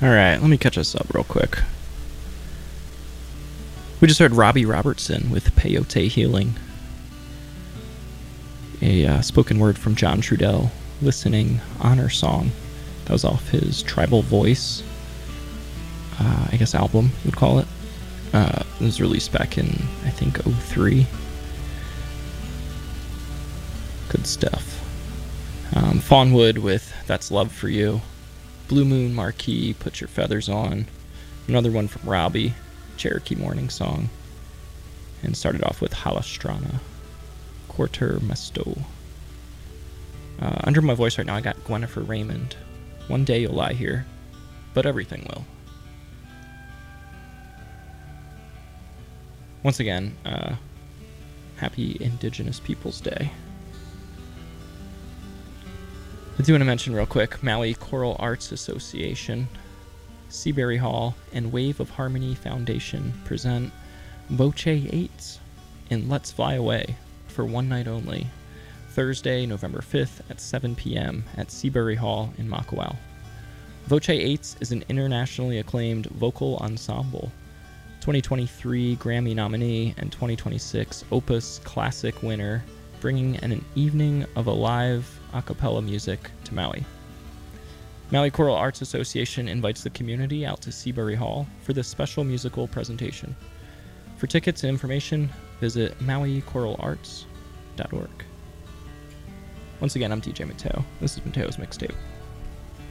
Alright, let me catch us up real quick. We just heard Robbie Robertson with Peyote Healing. A spoken word from John Trudell, Listening Honor Song. That was off his Tribal Voice, I guess album, you would call it. It was released back in, I think, 03. Good stuff. Fawnwood with That's Love for You. Blue Moon Marquee, Put Your Feathers On. Another one from Robbie, Cherokee Morning Song. And started off with Halastrana, Quarter Mesto. Under my voice right now, I got Gwennifer Raymond. One day you'll lie here, but everything will. Once again, happy Indigenous Peoples Day. I do want to mention real quick, Maui Choral Arts Association, Seabury Hall, and Wave of Harmony Foundation present Voce Eights in Let's Fly Away for one night only, Thursday, November 5th at 7 p.m. at Seabury Hall in Makawao. Voce Eights is an internationally acclaimed vocal ensemble, 2023 Grammy nominee and 2026 Opus Classic winner, bringing an evening of alive a cappella music to Maui. Maui Choral Arts Association invites the community out to Seabury Hall for this special musical presentation. For tickets and information, visit mauichoralarts.org. Once again, I'm DJ Mateo. This is Mateo's Mixtape.